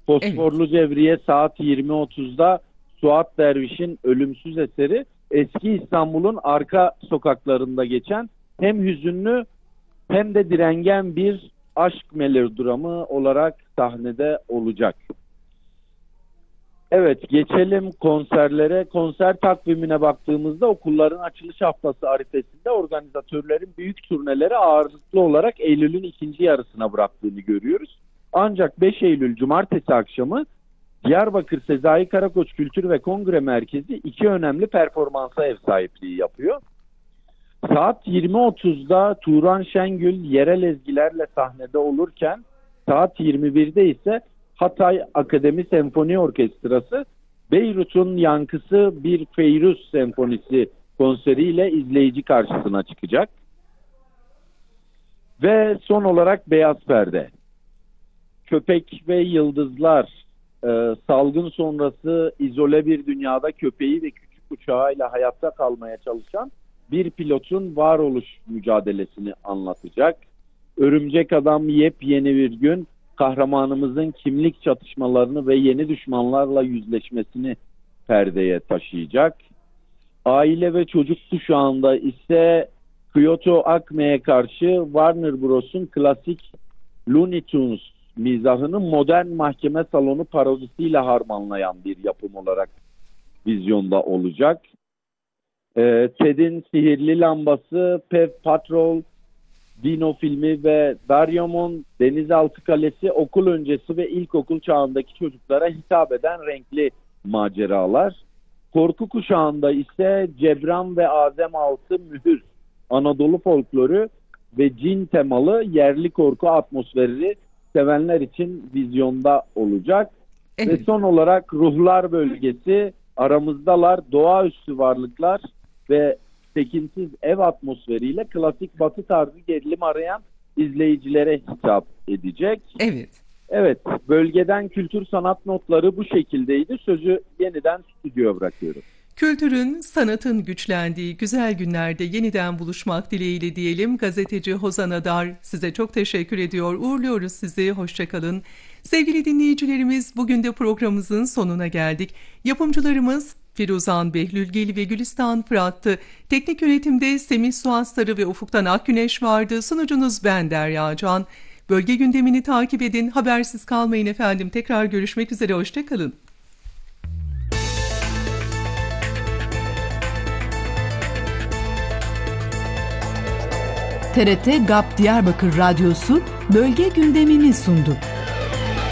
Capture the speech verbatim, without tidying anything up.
Fosforlu Evet. Cevriye saat yirmi otuzda Suat Derviş'in ölümsüz eseri eski İstanbul'un arka sokaklarında geçen hem hüzünlü hem de direngen bir aşk melodramı olarak sahnede olacak. Evet, geçelim konserlere. Konser takvimine baktığımızda okulların açılış haftası arifesinde organizatörlerin büyük turneleri ağırlıklı olarak Eylül'ün ikinci yarısına bıraktığını görüyoruz. Ancak beş Eylül Cumartesi akşamı Diyarbakır Sezai Karakoç Kültür ve Kongre Merkezi iki önemli performansa ev sahipliği yapıyor. Saat yirmi otuzda Turan Şengül yerel ezgilerle sahnede olurken saat yirmi birde ise Hatay Akademi Senfoni Orkestrası Beyrut'un yankısı bir Feyruz Senfonisi konseriyle izleyici karşısına çıkacak. Ve son olarak Beyaz Perde. Köpek ve Yıldızlar, e, salgın sonrası izole bir dünyada köpeği ve küçük uçağıyla hayatta kalmaya çalışan bir pilotun varoluş mücadelesini anlatacak. Örümcek Adam yepyeni bir gün kahramanımızın kimlik çatışmalarını ve yeni düşmanlarla yüzleşmesini perdeye taşıyacak. Aile ve çocuk kuşağında ise Kyoto Acme'ye karşı Warner Bros'un klasik Looney Tunes mizahını modern mahkeme salonu parodisiyle harmanlayan bir yapım olarak vizyonda olacak. Ee, Ted'in Sihirli Lambası, Paw Patrol, Dino filmi ve Daryomon Denizaltı Kalesi okul öncesi ve ilkokul çağındaki çocuklara hitap eden renkli maceralar. Korku kuşağında ise Cebran ve Azem Altı Mühür, Anadolu folkloru ve cin temalı yerli korku atmosferi sevenler için vizyonda olacak. Evet. Ve son olarak Ruhlar Bölgesi, aramızdalar, doğaüstü varlıklar ve tekinsiz ev atmosferiyle klasik batı tarzı gerilim arayan izleyicilere hitap edecek. Evet. Evet, bölgeden kültür sanat notları bu şekildeydi. Sözü yeniden stüdyoya bırakıyorum. Kültürün, sanatın güçlendiği güzel günlerde yeniden buluşmak dileğiyle diyelim. Gazeteci Hozan Adar size çok teşekkür ediyor. Uğurluyoruz sizi. Hoşça kalın. Sevgili dinleyicilerimiz, bugün de programımızın sonuna geldik. Yapımcılarımız Firuzan Behlülgil ve Gülistan Fırat'tı. Teknik yönetimde Semih Suastarı ve Ufuktan Akgüneş vardı. Sunucunuz ben Derya Can. Bölge gündemini takip edin. Habersiz kalmayın efendim. Tekrar görüşmek üzere. Hoşça kalın. T R T GAP Diyarbakır Radyosu bölge gündemini sundu.